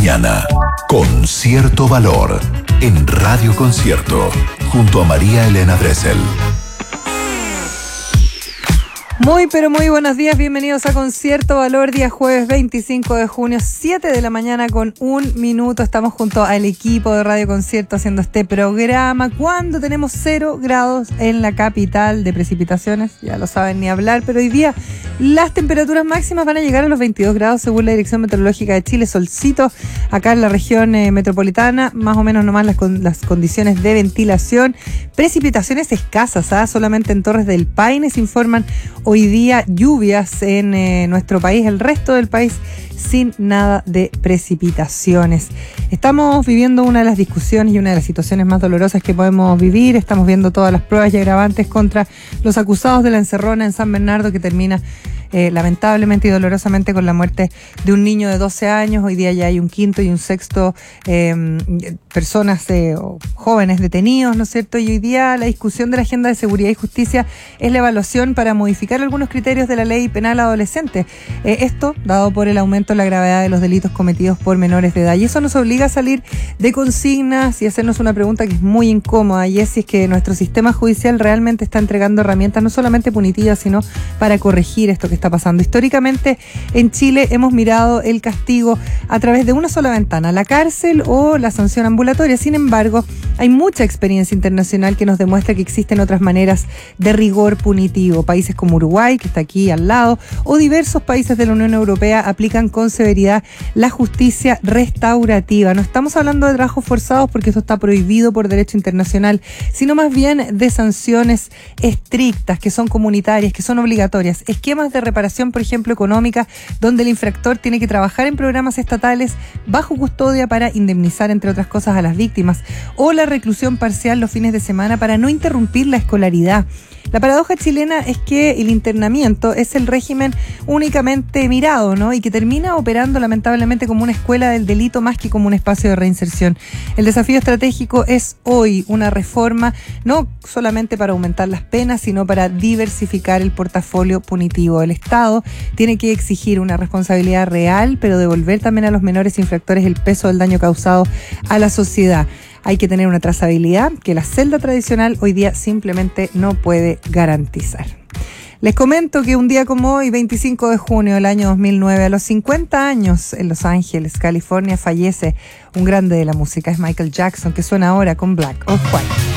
mañana, con cierto valor, en Radio Concierto, junto a María Elena Dressel. Muy pero muy buenos días, bienvenidos a Concierto Valor, día jueves 25 de junio, 7 de la mañana con 1 minuto. Estamos junto al equipo de Radio Concierto haciendo este programa cuando tenemos 0 grados en la capital de precipitaciones, ya lo saben ni hablar, pero hoy día las temperaturas máximas van a llegar a los 22 grados según la Dirección Meteorológica de Chile. Solcito acá en la región metropolitana, más o menos nomás las condiciones de ventilación. Precipitaciones escasas, solamente en Torres del Paine se informan hoy día lluvias en nuestro país, el resto del país sin nada de precipitaciones. Estamos viviendo una de las discusiones y una de las situaciones más dolorosas que podemos vivir. Estamos viendo todas las pruebas y agravantes contra los acusados de la encerrona en San Bernardo, que termina lamentablemente y dolorosamente con la muerte de un niño de 12 años. Hoy día ya hay un quinto y un sexto personas jóvenes detenidos, ¿no es cierto? Y hoy día la discusión de la agenda de seguridad y justicia es la evaluación para modificar algunos criterios de la ley penal adolescente. Esto dado por el aumento en la gravedad de los delitos cometidos por menores de edad. Y eso nos obliga a salir de consignas y hacernos una pregunta que es muy incómoda, y es si es que nuestro sistema judicial realmente está entregando herramientas no solamente punitivas, sino para corregir esto que está pasando. Históricamente en Chile hemos mirado el castigo a través de una sola ventana, la cárcel o la sanción ambulatoria. Sin embargo, hay mucha experiencia internacional que nos demuestra que existen otras maneras de rigor punitivo. Países como Uruguay, que está aquí al lado, o diversos países de la Unión Europea aplican con severidad la justicia restaurativa. No estamos hablando de trabajos forzados porque eso está prohibido por derecho internacional, sino más bien de sanciones estrictas, que son comunitarias, que son obligatorias. Esquemas de reparación, por ejemplo, económica, donde el infractor tiene que trabajar en programas estatales bajo custodia para indemnizar, entre otras cosas, a las víctimas, o la reclusión parcial los fines de semana para no interrumpir la escolaridad. La paradoja chilena es que el internamiento es el régimen únicamente mirado, ¿no? Y que termina operando lamentablemente como una escuela del delito más que como un espacio de reinserción. El desafío estratégico es hoy una reforma, no solamente para aumentar las penas, sino para diversificar el portafolio punitivo. El Estado tiene que exigir una responsabilidad real, pero devolver también a los menores infractores el peso del daño causado a la sociedad. Hay que tener una trazabilidad que la celda tradicional hoy día simplemente no puede garantizar. Les comento que un día como hoy, 25 de junio del año 2009, a los 50 años, en Los Ángeles, California, fallece un grande de la música, es Michael Jackson, que suena ahora con Black or White.